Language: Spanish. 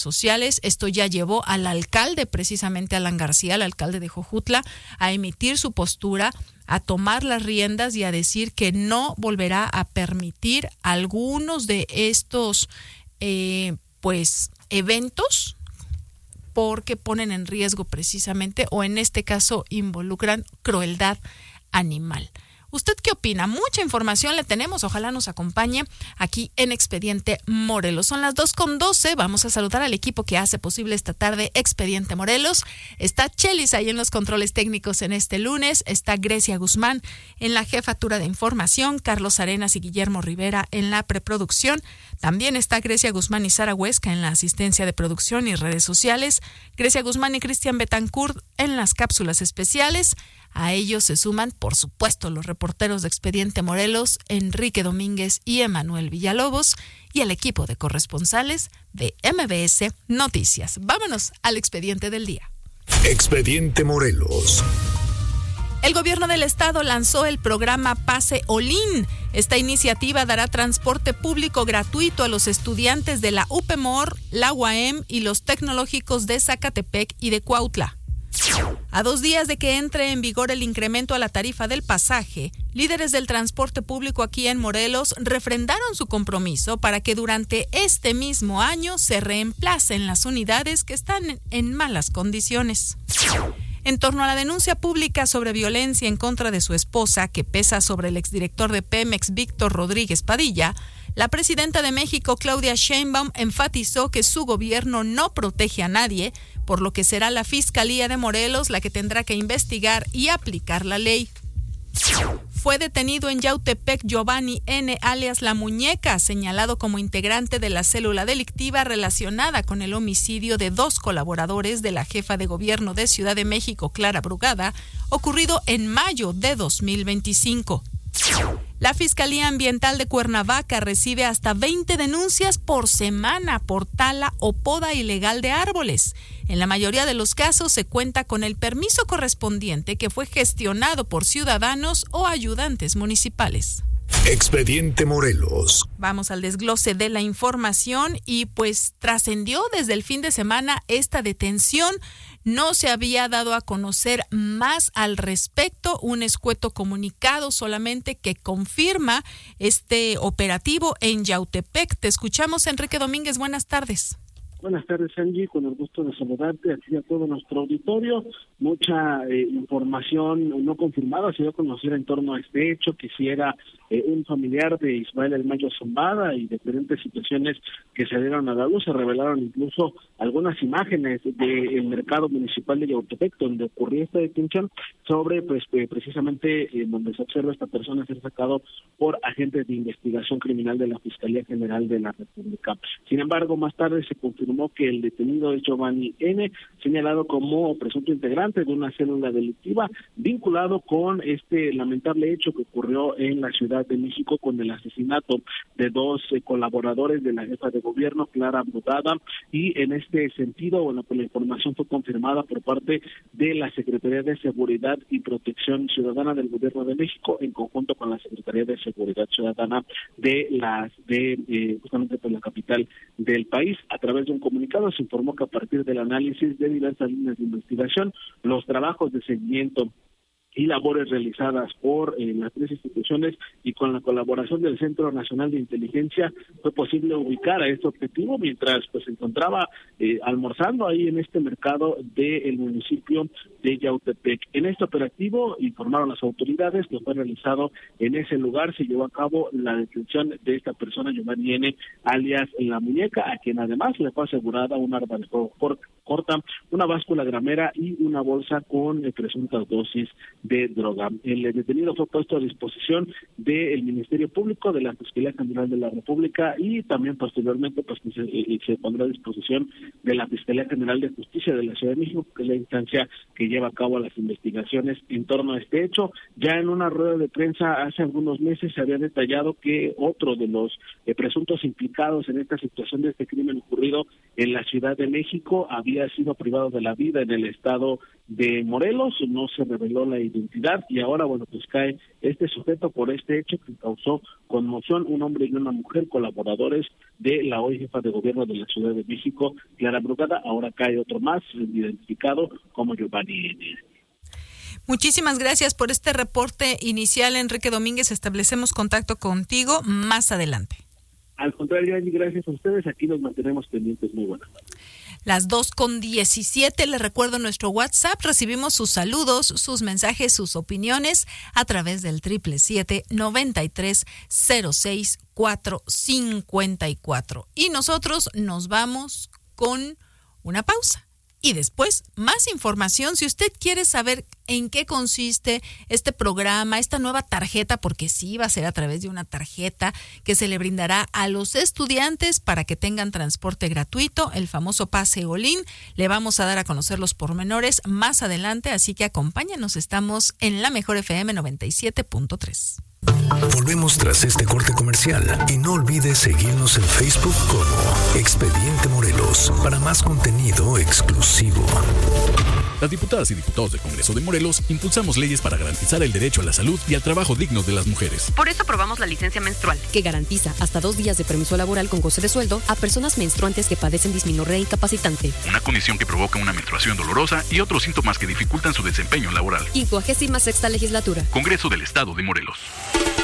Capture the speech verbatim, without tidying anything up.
sociales. Esto ya llevó al alcalde, precisamente Alan García, el alcalde de Jojutla, a emitir su postura, a tomar las riendas y a decir que no volverá a permitir algunos de estos eh, pues eventos, porque ponen en riesgo precisamente, o en este caso involucran crueldad animal. ¿Usted qué opina? Mucha información le tenemos, ojalá nos acompañe aquí en Expediente Morelos. Son las dos con doce, vamos a saludar al equipo que hace posible esta tarde Expediente Morelos. Está Chelis ahí en los controles técnicos en este lunes, está Grecia Guzmán en la jefatura de información, Carlos Arenas y Guillermo Rivera en la preproducción. También está Grecia Guzmán y Sara Huesca en la asistencia de producción y redes sociales, Grecia Guzmán y Cristian Betancourt en las cápsulas especiales. A ellos se suman, por supuesto, los reporteros de Expediente Morelos, Enrique Domínguez y Emanuel Villalobos, y el equipo de corresponsales de M B S Noticias. Vámonos al expediente del día. Expediente Morelos. El gobierno del estado lanzó el programa Pase Olin. Esta iniciativa dará transporte público gratuito a los estudiantes de la U P M O R, la U A M y los tecnológicos de Zacatepec y de Cuautla. A dos días de que entre en vigor el incremento a la tarifa del pasaje, líderes del transporte público aquí en Morelos refrendaron su compromiso para que durante este mismo año se reemplacen las unidades que están en malas condiciones. En torno a la denuncia pública sobre violencia en contra de su esposa, que pesa sobre el exdirector de Pemex, Víctor Rodríguez Padilla, la presidenta de México, Claudia Sheinbaum, enfatizó que su gobierno no protege a nadie, por lo que será la Fiscalía de Morelos la que tendrá que investigar y aplicar la ley. Fue detenido en Yautepec Giovanni N., alias La Muñeca, señalado como integrante de la célula delictiva relacionada con el homicidio de dos colaboradores de la jefa de gobierno de Ciudad de México, Clara Brugada, ocurrido en mayo de dos mil veinticinco. La Fiscalía Ambiental de Cuernavaca recibe hasta veinte denuncias por semana por tala o poda ilegal de árboles. En la mayoría de los casos se cuenta con el permiso correspondiente que fue gestionado por ciudadanos o ayudantes municipales. Expediente Morelos. Vamos al desglose de la información y pues trascendió desde el fin de semana esta detención. No se había dado a conocer más al respecto, un escueto comunicado solamente que confirma este operativo en Yautepec. Te escuchamos, Enrique Domínguez, buenas tardes. Buenas tardes, Angie, con el gusto de saludarte aquí a todo nuestro auditorio. Mucha eh, información no confirmada se dio a conocer en torno a este hecho, que si era eh, un familiar de Ismael El Mayo Zambada, y diferentes situaciones que se dieron a la luz. Se revelaron incluso algunas imágenes del mercado municipal de Yautepec, donde ocurrió esta detención, sobre pues eh, precisamente eh, donde se observa esta persona ser sacado por agentes de investigación criminal de la Fiscalía General de la República. Sin embargo, más tarde se confirmó que el detenido es Giovanni N., señalado como presunto integrante de una célula delictiva vinculado con este lamentable hecho que ocurrió en la Ciudad de México con el asesinato de dos eh, colaboradores de la jefa de gobierno, Clara Brugada, y en este sentido, bueno, pues la información fue confirmada por parte de la Secretaría de Seguridad y Protección Ciudadana del Gobierno de México, en conjunto con la Secretaría de Seguridad Ciudadana de las de eh, justamente por la capital del país. A través de un comunicado se informó que a partir del análisis de diversas líneas de investigación, los trabajos de seguimiento y labores realizadas por eh, las tres instituciones y con la colaboración del Centro Nacional de Inteligencia, fue posible ubicar a este objetivo mientras pues se encontraba eh, almorzando ahí en este mercado del municipio de Yautepec. En este operativo, informaron las autoridades que fue realizado en ese lugar, se llevó a cabo la detención de esta persona, Giovanni N., alias La Muñeca, a quien además le fue asegurada un arma de fuego corta, una báscula gramera y una bolsa con eh, presuntas dosis de droga. El detenido fue puesto a disposición del Ministerio Público, de la Fiscalía General de la República, y también posteriormente pues se, eh, se pondrá a disposición de la Fiscalía General de Justicia de la Ciudad de México, que es la instancia que lleva a cabo las investigaciones en torno a este hecho. Ya en una rueda de prensa hace algunos meses se había detallado que otro de los eh, presuntos implicados en esta situación de este crimen ocurrido en la Ciudad de México había sido privado de la vida en el estado de Morelos. No se reveló la identidad y ahora, bueno, pues cae este sujeto por este hecho que causó conmoción. Un hombre y una mujer, colaboradores de la hoy jefa de gobierno de la Ciudad de México, Clara Brugada. Ahora cae otro más, identificado como Giovanni N. Muchísimas gracias por este reporte inicial, Enrique Domínguez. Establecemos contacto contigo más adelante. Al contrario, Angie, gracias a ustedes. Aquí nos mantenemos pendientes. Muy buenas noches. Las dos con diecisiete, les recuerdo nuestro WhatsApp, recibimos sus saludos, sus mensajes, sus opiniones a través del triple siete noventa y tres cero seis cuatro cincuenta y cuatro. Y nosotros nos vamos con una pausa. Y después, más información. Si usted quiere saber en qué consiste este programa, esta nueva tarjeta, porque sí va a ser a través de una tarjeta que se le brindará a los estudiantes para que tengan transporte gratuito, el famoso Pase Olin, le vamos a dar a conocer los pormenores más adelante, así que acompáñanos, estamos en la Mejor F M noventa y siete punto tres. Volvemos tras este corte comercial y no olvides seguirnos en Facebook como Expediente Morelos para más contenido exclusivo. Las diputadas y diputados del Congreso de Morelos impulsamos leyes para garantizar el derecho a la salud y al trabajo digno de las mujeres. Por eso aprobamos la licencia menstrual, que garantiza hasta dos días de permiso laboral con goce de sueldo a personas menstruantes que padecen dismenorrea incapacitante. Una condición que provoca una menstruación dolorosa y otros síntomas que dificultan su desempeño laboral. quincuagésima sexta legislatura. Congreso del Estado de Morelos.